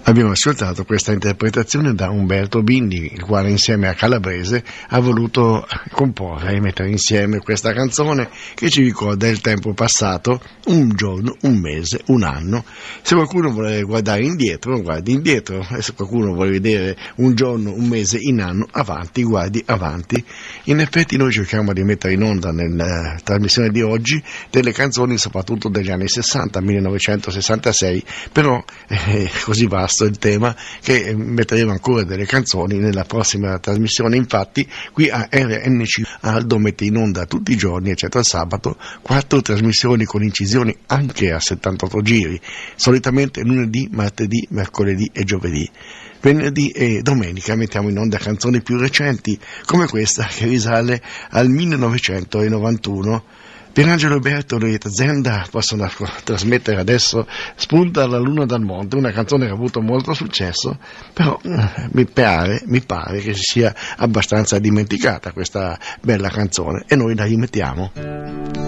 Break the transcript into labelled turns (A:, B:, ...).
A: Abbiamo ascoltato questa interpretazione da Umberto Bindi, il quale insieme a Calabrese ha voluto comporre e mettere insieme questa canzone che ci ricorda il tempo passato, un giorno, un mese, un anno. Se qualcuno vuole guardare indietro, guardi indietro, e se qualcuno vuole vedere un giorno, un mese, in anno, avanti, guardi avanti. In effetti noi cerchiamo di mettere in onda nella trasmissione di oggi delle canzoni soprattutto degli anni 60, 1966, però così vasto il tema che metteremo ancora delle canzoni nella prossima trasmissione. Infatti qui a RNC Aldo mette in onda tutti i giorni eccetera il sabato 4 trasmissioni con incisioni anche a 78 giri, solitamente lunedì, martedì, mercoledì e giovedì. Venerdì e domenica mettiamo in onda canzoni più recenti come questa che risale al 1991. Pierangelo e Bertolo e Zenda possono trasmettere adesso Spunta la luna dal monte, una canzone che ha avuto molto successo, però mi pare che sia abbastanza dimenticata questa bella canzone e noi la rimettiamo.